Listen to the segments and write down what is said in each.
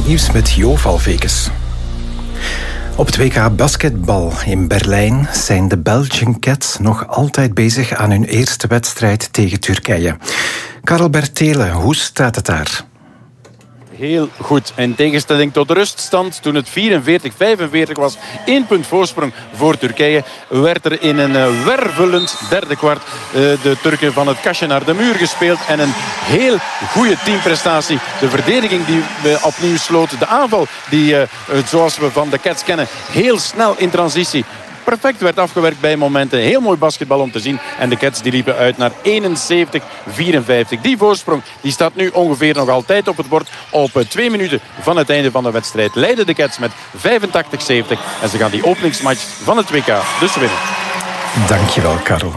het nieuws met Jo Valvekes. Op het WK basketbal in Berlijn zijn de Belgian Cats nog altijd bezig aan hun eerste wedstrijd tegen Turkije. Karel Bertele, hoe staat het daar? Heel goed. In tegenstelling tot de ruststand, toen het 44-45 was, 1 punt voorsprong voor Turkije, werd er in een wervelend derde kwart de Turken van het kastje naar de muur gespeeld. En een heel goede teamprestatie. De verdediging die opnieuw sloot. De aanval die, zoals we van de Cats kennen, heel snel in transitie perfect werd afgewerkt bij momenten. Heel mooi basketbal om te zien. En de Cats die liepen uit naar 71-54. Die voorsprong die staat nu ongeveer nog altijd op het bord. Op 2 minuten van het einde van de wedstrijd leiden de Cats met 85-70. En ze gaan die openingsmatch van het WK dus winnen. Dankjewel, Karel.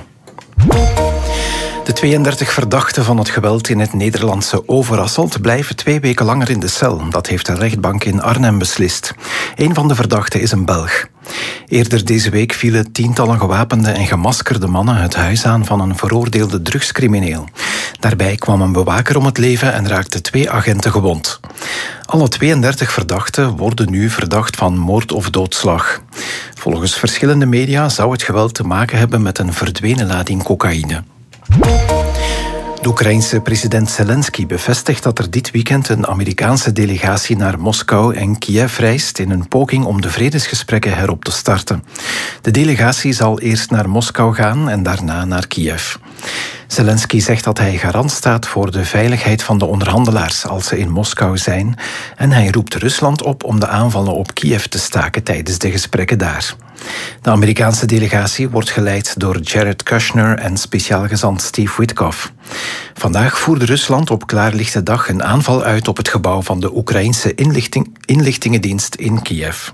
De 32 verdachten van het geweld in het Nederlandse Overasselt blijven 2 weken langer in de cel. Dat heeft de rechtbank in Arnhem beslist. Een van de verdachten is een Belg. Eerder deze week vielen tientallen gewapende en gemaskerde mannen het huis aan van een veroordeelde drugscrimineel. Daarbij kwam een bewaker om het leven en raakten 2 agenten gewond. Alle 32 verdachten worden nu verdacht van moord of doodslag. Volgens verschillende media zou het geweld te maken hebben met een verdwenen lading cocaïne. De Oekraïense president Zelensky bevestigt dat er dit weekend een Amerikaanse delegatie naar Moskou en Kiev reist in een poging om de vredesgesprekken herop te starten. De delegatie zal eerst naar Moskou gaan en daarna naar Kiev. Zelensky zegt dat hij garant staat voor de veiligheid van de onderhandelaars als ze in Moskou zijn en hij roept Rusland op om de aanvallen op Kiev te staken tijdens de gesprekken daar. De Amerikaanse delegatie wordt geleid door Jared Kushner en speciaal gezant Steve Witkoff. Vandaag voerde Rusland op klaarlichte dag een aanval uit op het gebouw van de Oekraïense inlichtingendienst in Kiev.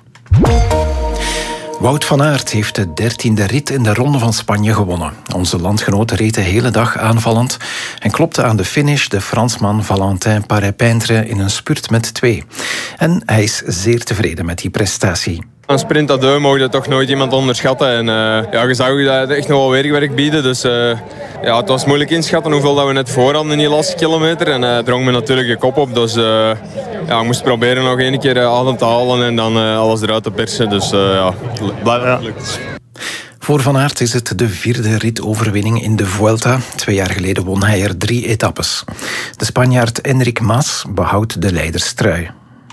Wout van Aert heeft de 13e rit in de Ronde van Spanje gewonnen. Onze landgenoot reed de hele dag aanvallend en klopte aan de finish de Fransman Valentin Paré-Peintre in een spurt met 2. En hij is zeer tevreden met die prestatie. Een sprint à deux mogen je toch nooit iemand onderschatten. En je zag dat het echt nog wel weerwerk bieden. Dus het was moeilijk inschatten hoeveel dat we net voor hadden in die laatste kilometer. En drong me natuurlijk de kop op. Dus ik moest proberen nog 1 keer adem te halen en dan alles eruit te persen. Dus lukt. Voor Van Aert is het de 4e ritoverwinning in de Vuelta. 2 jaar geleden won hij er 3 etappes. De Spanjaard Enric Mas behoudt de leiderstrui.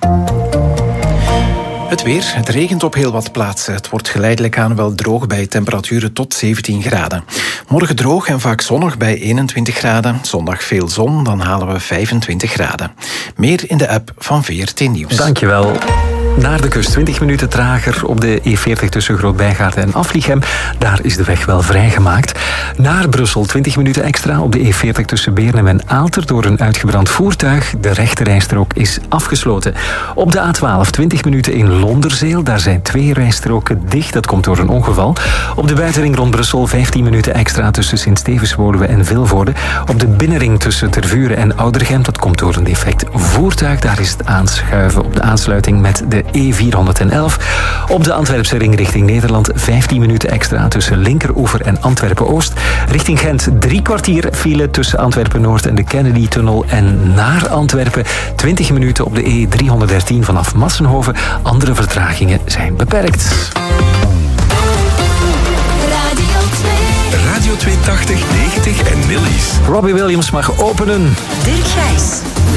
Het weer. Het regent op heel wat plaatsen. Het wordt geleidelijk aan wel droog bij temperaturen tot 17 graden. Morgen droog en vaak zonnig bij 21 graden. Zondag veel zon, dan halen we 25 graden. Meer in de app van VRT Nieuws. Dankjewel. Naar de kust 20 minuten trager op de E40 tussen Groot-Bijgaarden en Aflichem. Daar is de weg wel vrijgemaakt. Naar Brussel 20 minuten extra op de E40 tussen Beernem en Aalter door een uitgebrand voertuig. De rechterrijstrook is afgesloten. Op de A12 20 minuten in Londerzeel. Daar zijn 2 rijstroken dicht. Dat komt door een ongeval. Op de buitenring rond Brussel 15 minuten extra tussen Sint-Stevens-Woluwe en Vilvoorde. Op de binnenring tussen Tervuren en Oudergem. Dat komt door een defect voertuig. Daar is het aanschuiven op de aansluiting met de E411. Op de Antwerpse ring richting Nederland 15 minuten extra tussen Linkeroever en Antwerpen-Oost. Richting Gent 3 kwartier file tussen Antwerpen-Noord en de Kennedy-tunnel. En naar Antwerpen 20 minuten op de E313 vanaf Massenhoven. Andere vertragingen zijn beperkt. Radio 280, 90 en Millies. Robbie Williams mag openen. Dirk Gijs.